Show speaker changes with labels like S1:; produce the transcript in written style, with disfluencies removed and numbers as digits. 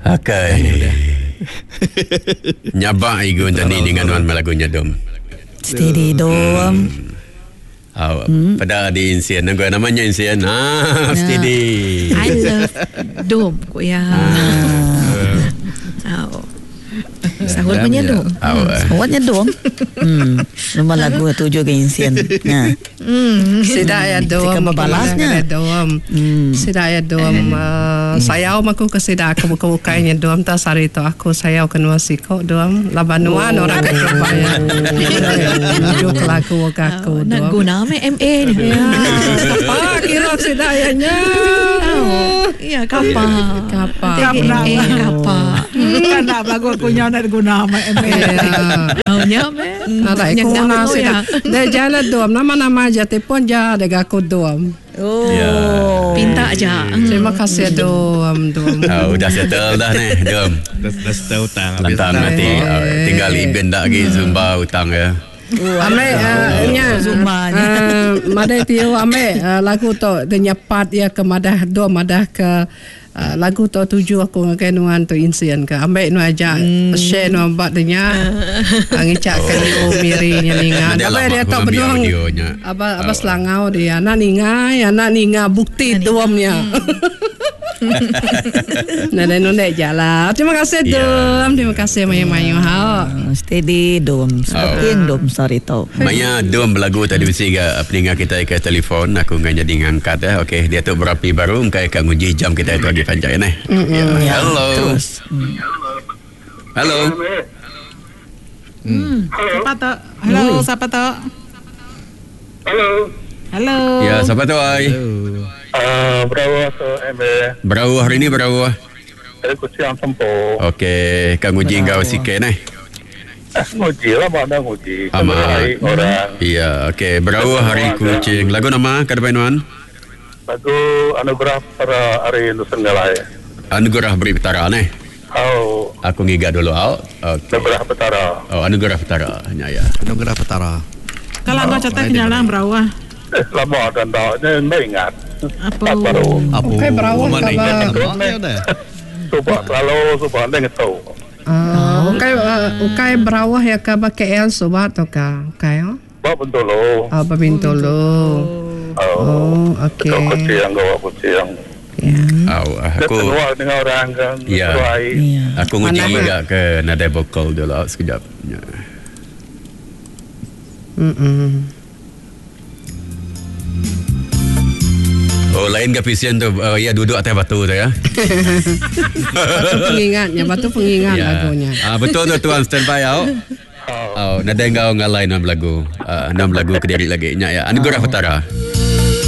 S1: Okay. Nyabak igu tadi dengan wan lagunya dom.
S2: Steady dom.
S1: Pada di insien namanya insien. Steady.
S3: I love dom kuya. Sahut punya dom.
S2: Sahutnya dom. Nama lagu tujuh ke insien.
S4: Sedaya dom.
S2: Balasnya.
S4: Sedaya dom. Sayaw maku ke sedaya kebuka-bukanya dom. Ta sari to aku sayaw kenua siko dom. Labanuan orang ketrupaya. Juk lagu wakaku dom.
S3: Naguna me MA ni.
S4: Kapa kira sedayanya.
S3: Iya kapa.
S4: Kapa.
S3: Kapa.
S5: Kana lagu aku nak guna sama
S3: Nya me.
S4: Ada ikuna sedaya. Dah jalan dom. Nama-nama aja telefon ja dega aku dom.
S3: Pinta aja.
S4: Terima kasih dom.
S1: Udah settle dah ni dom.
S6: Dah settle hutang.
S1: Lantan mati. Tinggal iben dak lagi zumba hutang ya.
S4: Ame nya madai tio ame lagu to denya part ya ke madah do madah ke lagu to tuju aku ngakenuan to insien ke ame nu aja share nu bat denya ngicak ke miri nya ninga ame dia to bedong aba selangau dia na ninga bukti domnya. Nada nonde jala. Terima kasih dom. Terima kasih mayu-mayu ha.
S2: Steady dom. Saking dom sorry tau.
S1: Maya dom berlagu tadi bersiga peningat kita ke telefon aku nganya jadi ngangkat Okey dia tu berapi baru kai kang uji jam kita itu lagi panjang Hello.
S2: Terus.
S1: Hello.
S5: Siapa tak? Hello, siapa tak? Hello.
S1: Ya, siapa tu ai?
S7: Berawah
S1: Berawah hari ni berawah.
S7: Kucing yang sempo.
S1: Okey, kang uji engkau sikit ni.
S7: Nguji lah mana nguji.
S1: Amat.
S7: Orang.
S1: Iya, okey. Berawah hari kucing. Lagu nama Kadapanuan?
S7: Lagu Anugerah Petara Hari Nusantara.
S1: Anugerah Beri Petara ni. Aku ngigat dulu out.
S7: Anugerah Petara.
S1: Anugerah Petara. Ya.
S6: Anugerah Petara.
S5: Kalau kau catat kenyalan berawah.
S7: Lama dan tak ingat.
S5: Apa?
S4: Okey berawah kabar.
S7: Coba anda tahu.
S4: Ukay berawah ya ka ba KL sobat to ka? Kayo?
S7: Babintolo.
S4: Babintolo. Okey.
S7: Kucing gawa kucing.
S1: Aku
S7: dengan orang kan.
S1: Ya. Aku nguji juga ke nada vokal dulu sekejap. Ya. Oh lain ke pisian tu ya duduk atas batu tu ya.
S4: Batu pengingat lagunya.
S1: Betul tu tuan standby out. Nada engkau ngalai 6 lagu. 6 lagu Kediri lagi. Ya. Anugerah Petara.